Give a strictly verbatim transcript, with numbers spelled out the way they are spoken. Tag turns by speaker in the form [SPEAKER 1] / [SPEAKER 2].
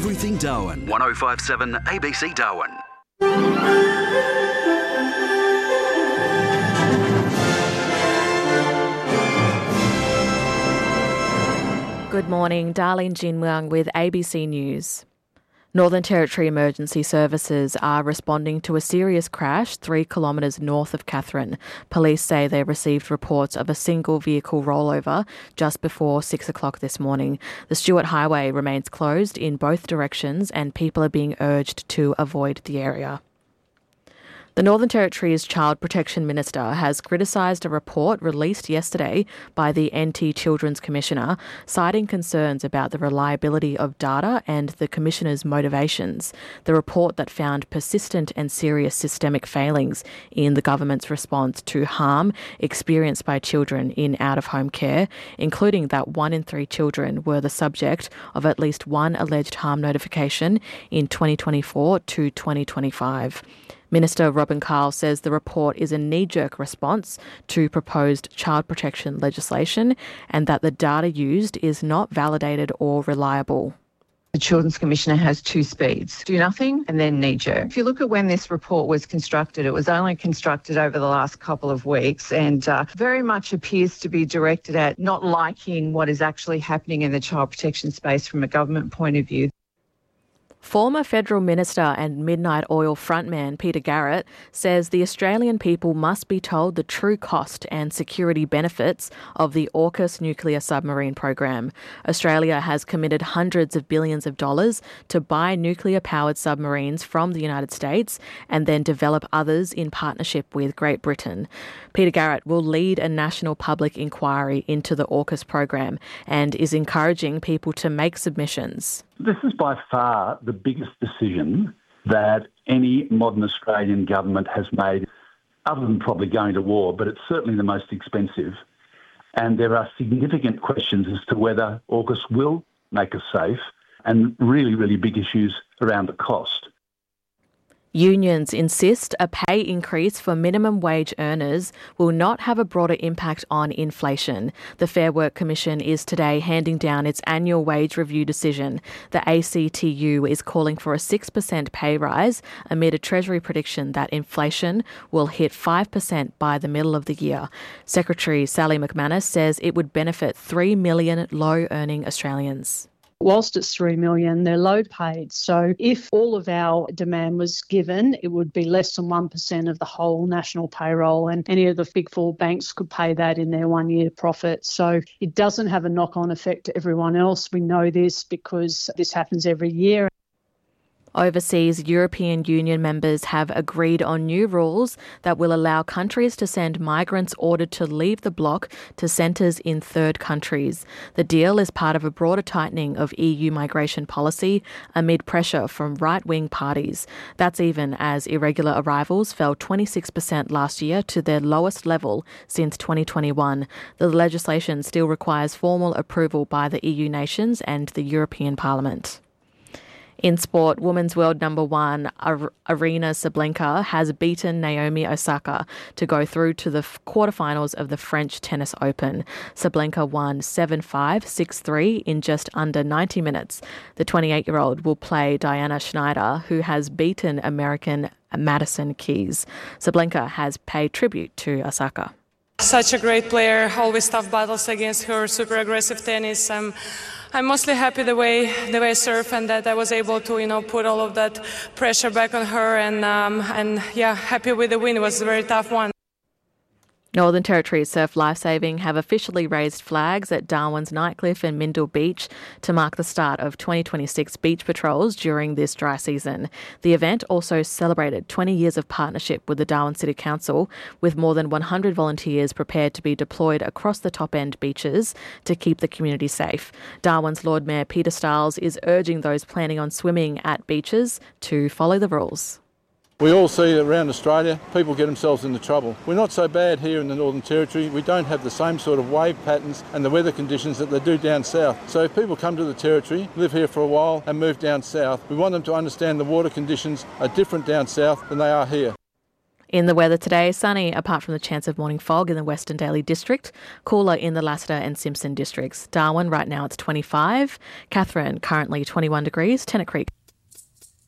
[SPEAKER 1] Everything Darwin. one oh five point seven A B C Darwin.
[SPEAKER 2] Good morning, Darlene Jinwang with A B C News. Northern Territory Emergency Services are responding to a serious crash three kilometres north of Katherine. Police say they received reports of a single vehicle rollover just before six o'clock this morning. The Stewart Highway remains closed in both directions and people are being urged to avoid the area. The Northern Territory's Child Protection Minister has criticised a report released yesterday by the N T Children's Commissioner, citing concerns about the reliability of data and the Commissioner's motivations. The report that found persistent and serious systemic failings in the government's response to harm experienced by children in out-of-home care, including that one in three children were the subject of at least one alleged harm notification in twenty twenty-four to twenty twenty-five. Minister Robin Carl says the report is a knee-jerk response to proposed child protection legislation and that the data used is not validated or reliable.
[SPEAKER 3] The Children's Commissioner has two speeds, do nothing and then knee-jerk. If you look at when this report was constructed, it was only constructed over the last couple of weeks and uh, very much appears to be directed at not liking what is actually happening in the child protection space from a government point of view.
[SPEAKER 2] Former Federal Minister and Midnight Oil frontman Peter Garrett says the Australian people must be told the true cost and security benefits of the AUKUS nuclear submarine program. Australia has committed hundreds of billions of dollars to buy nuclear-powered submarines from the United States and then develop others in partnership with Great Britain. Peter Garrett will lead a national public inquiry into the AUKUS program and is encouraging people to make submissions.
[SPEAKER 4] This is by far the biggest decision that any modern Australian government has made, other than probably going to war, but it's certainly the most expensive. And there are significant questions as to whether AUKUS will make us safe and really, really big issues around the cost.
[SPEAKER 2] Unions insist a pay increase for minimum wage earners will not have a broader impact on inflation. The Fair Work Commission is today handing down its annual wage review decision. The A C T U is calling for a six percent pay rise amid a Treasury prediction that inflation will hit five percent by the middle of the year. Secretary Sally McManus says it would benefit three million low-earning Australians.
[SPEAKER 5] Whilst it's three million, they're low paid. So if all of our demand was given, it would be less than one percent of the whole national payroll, and any of the big four banks could pay that in their one year profit. So it doesn't have a knock-on effect to everyone else. We know this because this happens every year.
[SPEAKER 2] Overseas European Union members have agreed on new rules that will allow countries to send migrants ordered to leave the bloc to centres in third countries. The deal is part of a broader tightening of E U migration policy amid pressure from right-wing parties. That's even as irregular arrivals fell twenty-six percent last year to their lowest level since twenty twenty-one. The legislation still requires formal approval by the E U nations and the European Parliament. In sport, women's world number one, Aryna Sabalenka, has beaten Naomi Osaka to go through to the quarterfinals of the French Tennis Open. Sabalenka won seven five, six three in just under ninety minutes. The twenty-eight-year-old will play Diana Schneider, who has beaten American Madison Keys. Sabalenka has paid tribute to Osaka.
[SPEAKER 6] Such a great player, always tough battles against her, super aggressive tennis. Um, I'm mostly happy the way the way I serve and that I was able to, you know, put all of that pressure back on her and um, and yeah, happy with the win. It was a very tough one.
[SPEAKER 2] Northern Territory Surf Lifesaving have officially raised flags at Darwin's Nightcliff and Mindil Beach to mark the start of twenty twenty-six beach patrols during this dry season. The event also celebrated twenty years of partnership with the Darwin City Council, with more than one hundred volunteers prepared to be deployed across the top-end beaches to keep the community safe. Darwin's Lord Mayor Peter Stiles is urging those planning on swimming at beaches to follow the rules.
[SPEAKER 7] We all see around Australia, people get themselves into trouble. We're not so bad here in the Northern Territory. We don't have the same sort of wave patterns and the weather conditions that they do down south. So if people come to the Territory, live here for a while and move down south, we want them to understand the water conditions are different down south than they are here.
[SPEAKER 2] In the weather today, sunny apart from the chance of morning fog in the Western Daly District, cooler in the Lassiter and Simpson districts. Darwin right now it's twenty-five, Katherine currently twenty-one degrees, Tennant Creek